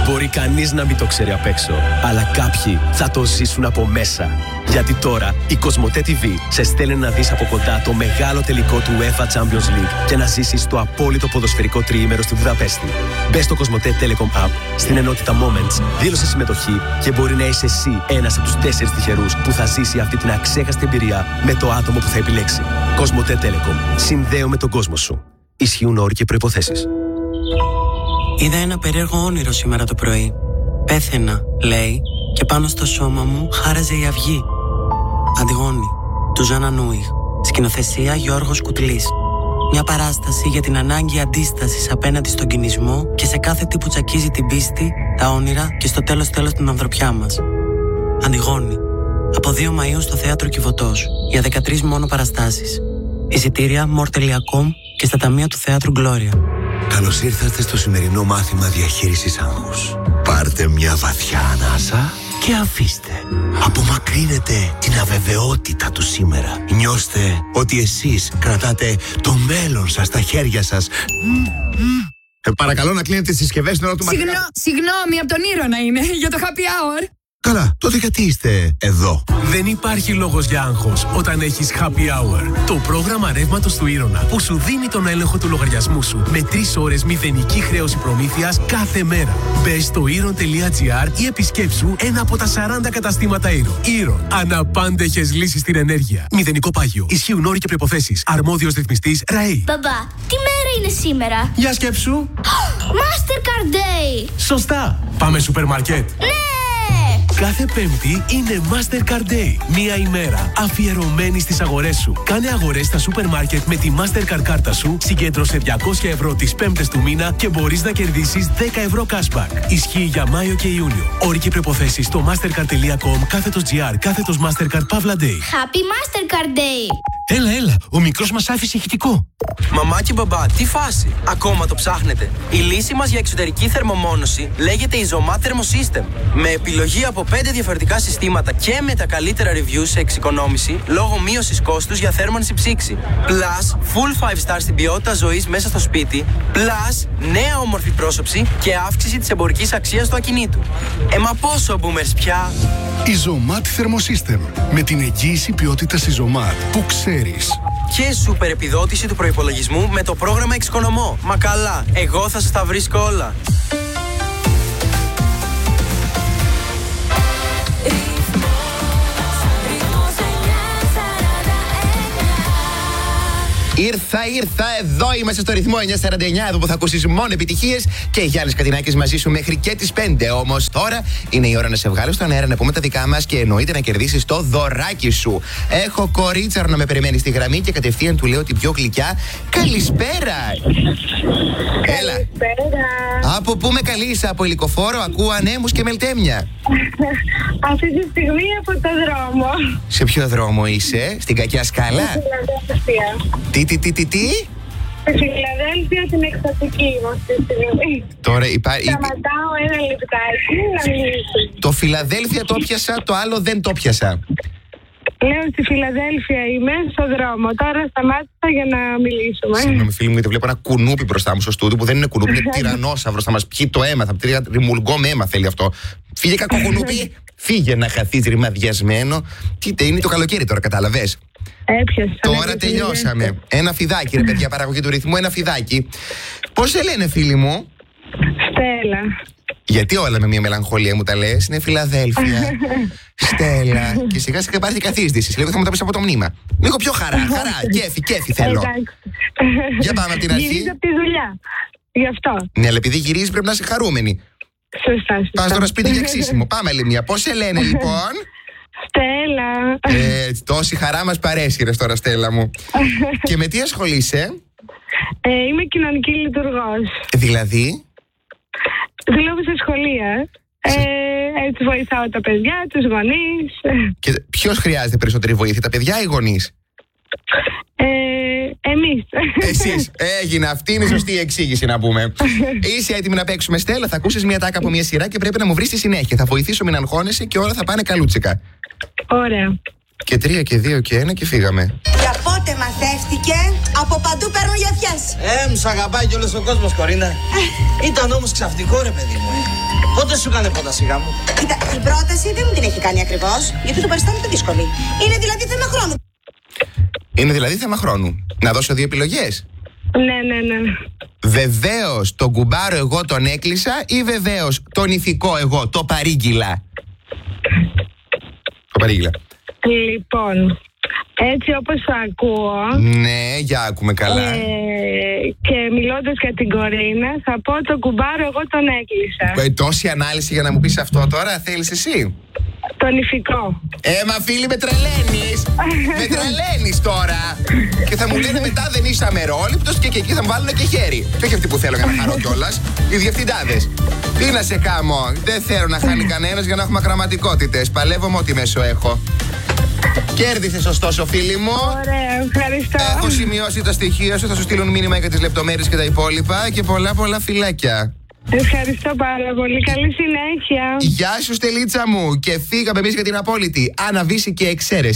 Μπορεί κανείς να μην το ξέρει απ' έξω, αλλά κάποιοι θα το ζήσουν από μέσα. Γιατί τώρα η Κοσμοτέ TV σε στέλνει να δεις από κοντά το μεγάλο τελικό του UEFA Champions League και να ζήσεις το απόλυτο ποδοσφαιρικό τριήμερο στη Βουδαπέστη. Μπες στο Κοσμοτέ Telecom App, στην ενότητα Moments, δήλωσε συμμετοχή και μπορεί να είσαι εσύ ένας από τους 4 τυχερούς που θα ζήσει αυτή την αξέχαστη εμπειρία με το άτομο που θα επιλέξει. Κοσμοτέ Telecom. Συνδέω τον κόσμο σου. Ισχύουν όροι και προϋποθέσεις. Είδα ένα περίεργο όνειρο σήμερα το πρωί. Πέθαινα, λέει, και πάνω στο σώμα μου χάραζε η αυγή. Αντιγόνη, του Ζάνα Νούιχ. Σκηνοθεσία Γιώργος Κουτλής. Μια παράσταση για την ανάγκη αντίστασης απέναντι στον κινησμό και σε κάθε τι που τσακίζει την πίστη, τα όνειρα και στο τέλος την ανθρωπιά μας. Αντιγόνη. Από 2 Μαΐου στο Θέατρο Κιβωτός. Για 13 μόνο παραστάσεις. Εισιτήρια more.com και στα ταμεία του Θέατρου Γκλώρια. Καλώς ήρθατε στο σημερινό μάθημα διαχείρισης άγχους. Πάρτε μια βαθιά ανάσα και αφήστε. Απομακρύνετε την αβεβαιότητα του σήμερα. Νιώστε ότι εσείς κρατάτε το μέλλον σας στα χέρια σας. Παρακαλώ να κλείνετε τις συσκευές στην ώρα του μαθήματος. Συγγνώμη, από τον Ήρωνα είναι, για το happy hour. Καλά, τότε γιατί είστε εδώ? Δεν υπάρχει λόγος για άγχος όταν έχεις Happy Hour. Το πρόγραμμα ρεύματος του Ήρωνα που σου δίνει τον έλεγχο του λογαριασμού σου με 3 ώρες μηδενική χρέωση προμήθειας κάθε μέρα. Μπες στο Iron.gr ή επισκέψου ένα από τα 40 καταστήματα Iron. Iron. Αναπάντεχες λύσεις στην ενέργεια. Μηδενικό πάγιο. Ισχύουν όροι και προϋποθέσεις. Αρμόδιος ρυθμιστής ΡΑΗ. Μπαμπά, τι μέρα είναι σήμερα? Για σκέψου. Mastercard Day. Σωστά. Πάμε σούπερ μάρκετ. Ναι! Κάθε Πέμπτη είναι Mastercard Day. Μία ημέρα αφιερωμένη στις αγορές σου. Κάνε αγορές στα σούπερ μάρκετ με τη Mastercard κάρτα σου, συγκέντρωσε 200 ευρώ τις Πέμπτες του μήνα και μπορείς να κερδίσεις 10 ευρώ cashback. Ισχύει για Μάιο και Ιούνιο. Όροι και προϋποθέσεις στο mastercard.com/GR/Mastercard Pavla Day. Happy Mastercard Day. Έλα, ο μικρός μας άφησε ηχητικό. Μαμά και μπαμπά, τι φάση? Ακόμα το ψάχνετε? Η λύση μας για εξωτερική θερμομόνωση λέγεται Isomat Thermosystem. Με επιλογή από 5 διαφορετικά συστήματα και με τα καλύτερα reviews σε εξοικονόμηση λόγω μείωσης κόστους για θέρμανση ψήξη. Plus, full 5 star στην ποιότητα ζωής μέσα στο σπίτι. Plus, νέα όμορφη πρόσωψη και αύξηση της εμπορικής αξίας του ακινήτου. Μα πόσο boomers πια? Isomat Thermosystem. Με την εγγύηση ποιότητας Isomat που ξέρεις. Και σούπερ επιδότηση του προϋπολογισμού με το πρόγραμμα Εξοικονομώ. Μα καλά, εγώ θα σας τα βρίσκω όλα. Ήρθα, εδώ είμαστε στο ρυθμό 949, εδώ που θα ακούσεις μόνο επιτυχίες και Γιάννης Κατινάκης μαζί σου μέχρι και τις 5. Όμως τώρα είναι η ώρα να σε βγάλω στον αέρα, να πούμε τα δικά μας και εννοείται να κερδίσεις το δωράκι σου. Έχω κορίτσαρο να με περιμένει στη γραμμή και κατευθείαν του λέω την πιο γλυκιά καλησπέρα. Έλα. Καλησπέρα. Από πού με καλείς? Από Υλικοφόρο, ακούω ανέμους και μελτέμια. Αυτή τη στιγμή από το δρόμο. Σε ποιο δρόμο είσαι? Στην Κακιά Σκάλα? Στη Φιλαδέλφια. Τι? Στη Φιλαδέλφια την εκστατική μου αυτή τη στιγμή. Τώρα σταματάω ένα λεπτάκι να μιλήσω. Το Φιλαδέλφια το πιάσα, το άλλο δεν το πιάσα. Λέω στη Φιλαδέλφια είμαι, στο δρόμο. Τώρα σταμάτησα για να μιλήσουμε. Συγγνώμη φίλοι μου, γιατί βλέπω ένα κουνούπι μπροστά μου στο στούντιο που δεν είναι κουνούπι, είναι τυρανόσαυρος. Θα μας πιει το αίμα, θα πει ρημουλγκό με αίμα θέλει αυτό. Φύγε κακό κουνούπι, φύγε να χαθείς ρημαδιασμένο. Τι είναι το καλοκαίρι τώρα, κατάλαβες? Έπιασα. Τώρα τελειώσαμε. Ένα φιδάκι, ρε παιδιά, παραγωγή του ρυθμού, ένα φιδάκι. Πώς σε λένε, φίλοι μου? Στέλλα. Γιατί όλα με μια μελαγχολία μου τα λες? Είναι Φιλαδέλφια. Στέλλα. Και σιγά σιγά υπάρχει καθίσδυση. Λίγο θα μου τα πεις από το μνήμα. Λίγο πιο χαρά, κέφι θέλω. Για πάμε από την αρχή. Γυρίζω από τη δουλειά. Γι' αυτό. Ναι, αλλά επειδή γυρίζεις πρέπει να είσαι χαρούμενη. Σωστά. Πας τώρα σπίτι για ξύσιμο. Πάμε άλλη μια. Πώς σε λένε λοιπόν? Στέλλα. Τόση χαρά μας παρέσει ρε τώρα, Στέλλα μου. Και με τι ασχολείσαι? Είμαι κοινωνική λειτουργός. Δηλαδή? Δουλεύω σε σχολεία. Έτσι βοηθάω τα παιδιά, τους γονείς. Και ποιος χρειάζεται περισσότερη βοήθεια, τα παιδιά ή οι γονείς? Εμείς. Εσείς. Έγινε. Αυτή είναι η σωστή εξήγηση να πούμε. Είσαι έτοιμη να παίξουμε, Στέλλα? Θα ακούσεις μια τάκα από μια σειρά και πρέπει να μου βρεις τη συνέχεια. Θα βοηθήσω, μην αγχώνεσαι και όλα θα πάνε καλούτσικα. Ωραία. Και 3 και 2 και 1 και φύγαμε. Για πότε μαθεύτηκε, από παντού παίρνουν γιαφιές. Μου σ' αγαπάει κι όλος ο κόσμος, Κορίνα. Ήταν όμως ξαφνικό, ρε παιδί μου. Πότε σου έκανε πρόταση γάμου? Κοίτα, η πρόταση δεν μου την έχει κάνει ακριβώς, γιατί το αισθάνεται δύσκολη. Είναι δηλαδή θέμα χρόνου. Είναι δηλαδή θέμα χρόνου. Να δώσω 2 επιλογές. Ναι. Βεβαίως τον κουμπάρο εγώ τον έκλεισα ή βεβαίως τον ηθικό εγώ το παρήγγειλα? Το παρήγγειλα. Λοιπόν, έτσι όπως το ακούω. Ναι, για άκουμε καλά. Και μιλώντας για την Κορίνα, θα πω τον κουμπάρο εγώ τον έκλεισα. Τόση ανάλυση για να μου πεις αυτό τώρα, θέλεις εσύ? Τον ηθικό. Μα φίλοι, με τρελαίνεις. Με τρελαίνεις τώρα. Και θα μου λένε μετά δεν είσαι αμερόληπτος και εκεί θα μου βάλουν και χέρι. Και όχι αυτοί που θέλω για να χαρώ κιόλας. Οι διευθυντάδες. Τι να σε κάμω. Δεν θέλω να χάνει κανένας για να έχουμε ακραματικότητες. Παλεύω με ό,τι μέσο έχω. Κέρδισες ωστόσο, φίλοι μου. Ωραία, ευχαριστώ. Έχω σημειώσει τα στοιχεία σου. Θα σου στείλουν μήνυμα για τις λεπτομέρειες και τα υπόλοιπα. Και πολλά φιλάκια. Ευχαριστώ πάρα πολύ. Καλή συνέχεια. Γεια σου, Στελίτσα μου. Και φύγαμε εμείς για την απόλυτη αναβίση και εξαίρεση.